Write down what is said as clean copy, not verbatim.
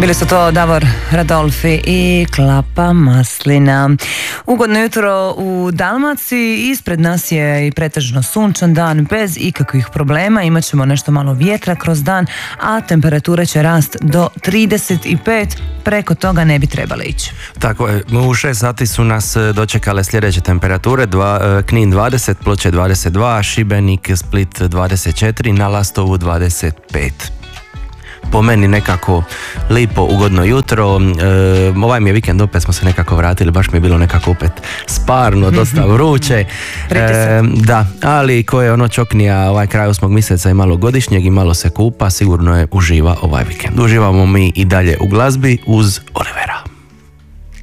Bili su to Davor Radolfi i Klapa maslina. Ugodno jutro u Dalmaciji, ispred nas je i pretežno sunčan dan bez ikakvih problema, imat ćemo nešto malo vjetra kroz dan, a temperature će rast do 35, preko toga ne bi trebali ići. Tako je, u 6 sati su nas dočekale sljedeće temperature, Knin 20, Ploče 22, Šibenik, Split 24, na Lastovu 25. Po meni nekako lipo, ugodno jutro. Ovaj mi je vikend, opet smo se nekako vratili, baš mi je bilo nekako opet sparno, dosta vruće. Da, ali ko je ono čoknija ovaj kraj 8. mjeseca i malo godišnjeg i malo se kupa, sigurno je uživa ovaj vikend. Uživamo mi i dalje u glazbi uz Olivera.